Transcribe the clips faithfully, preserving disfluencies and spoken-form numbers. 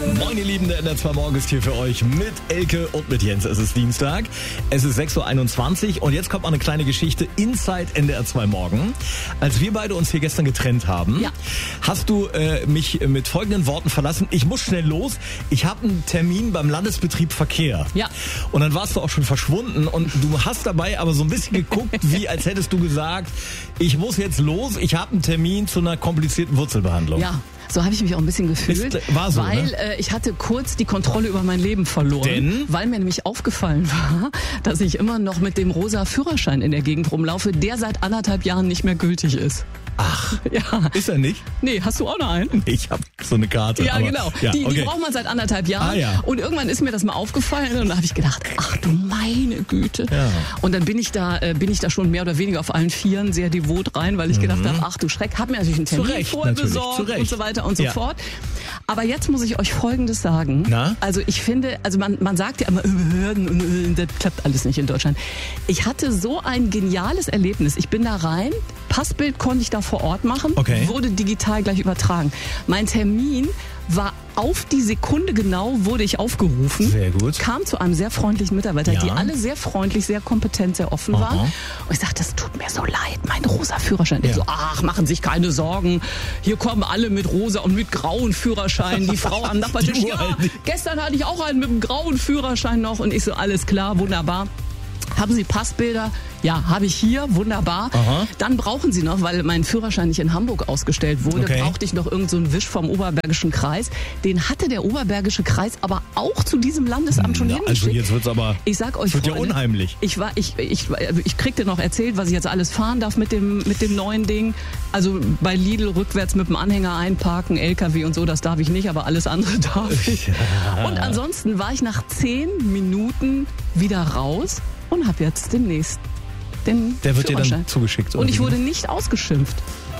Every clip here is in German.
Moin ihr Lieben, der N R zwei Morgen ist hier für euch mit Elke und mit Jens. Es ist Dienstag, es ist sechs Uhr einundzwanzig und jetzt kommt mal eine kleine Geschichte Inside N D R zwei Morgen. Als wir beide uns hier gestern getrennt haben, ja. hast du äh, mich mit folgenden Worten verlassen: Ich muss schnell los, ich habe einen Termin beim Landesbetrieb Verkehr. Ja. Und dann warst du auch schon verschwunden und du hast dabei aber so ein bisschen geguckt, wie als hättest du gesagt, ich muss jetzt los, ich habe einen Termin zu einer komplizierten Wurzelbehandlung. Ja. So habe ich mich auch ein bisschen gefühlt, Ist, war so, weil ne? äh, ich hatte kurz die Kontrolle über mein Leben verloren, Denn? weil mir nämlich aufgefallen war, dass ich immer noch mit dem rosa Führerschein in der Gegend rumlaufe, der seit anderthalb Jahren nicht mehr gültig ist. Ach, ja. Ist er nicht? Nee, hast du auch noch einen? Ich habe so eine Karte. Ja, aber, genau. Ja, die, okay. die braucht man seit anderthalb Jahren. Ah, ja. Und irgendwann ist mir das mal aufgefallen und da habe ich gedacht, ach du meine Güte. Ja. Und dann bin ich da äh, bin ich da schon mehr oder weniger auf allen Vieren sehr devot rein, weil ich gedacht habe, ach du Schreck, hab mir natürlich einen Termin Zu Recht, vorher natürlich, besorgt zu Recht. und so weiter und so Ja. fort. Aber jetzt muss ich euch Folgendes sagen. Na? Also ich finde, also man, man sagt ja immer, äh, Behörden und äh, das klappt alles nicht in Deutschland. Ich hatte so ein geniales Erlebnis. Ich bin da rein, Passbild konnte ich da vor Ort machen, Okay. wurde digital gleich übertragen. Mein Termin war auf die Sekunde genau, wurde ich aufgerufen. Sehr gut. Kam zu einem sehr freundlichen Mitarbeiter, Ja. die alle sehr freundlich, sehr kompetent, sehr offen Aha. waren. Und ich sagte, das tut mir so leid, mein rosa Führerschein. Ja. Ich so, ach, machen sich keine Sorgen. Hier kommen alle mit rosa und mit grauen Führerscheinen. Die Frau am Nachbartisch, Die ja, uralten. gestern hatte ich auch einen mit einem grauen Führerschein noch. Und ich so, alles klar, wunderbar. Haben Sie Passbilder? Ja, habe ich hier, wunderbar. Aha. Dann brauchen Sie noch, weil mein Führerschein nicht in Hamburg ausgestellt wurde, Okay. brauchte ich noch irgend so einen Wisch vom Oberbergischen Kreis. Den hatte der Oberbergische Kreis aber auch zu diesem Landesamt schon Na, hingeschickt. also jetzt wird's aber, Ich sag euch, wird ja Freunde, unheimlich. Ich war, ich, ich, ich kriegte noch erzählt, was ich jetzt alles fahren darf mit dem, mit dem neuen Ding. Also bei Lidl rückwärts mit dem Anhänger einparken, L K W und so, das darf ich nicht, aber alles andere darf ich. Und ansonsten war ich nach zehn Minuten wieder raus und habe jetzt demnächst den Der wird dir Führerschein. dann zugeschickt. oder Und ich wie? wurde nicht ausgeschimpft.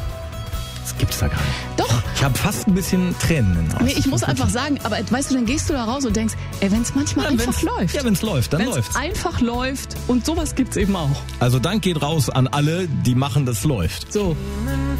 Das gibt's da gar nicht. Doch. Ich habe fast ein bisschen Tränen in den Augen. Nee, ich muss einfach sagen, aber weißt du, dann gehst du da raus und denkst, ey, wenn es manchmal Ja, einfach wenn's- läuft. Ja, wenn's läuft, dann Wenn's läuft's. einfach läuft und sowas gibt's eben auch. Also Dank geht raus an alle, die machen, das läuft. So.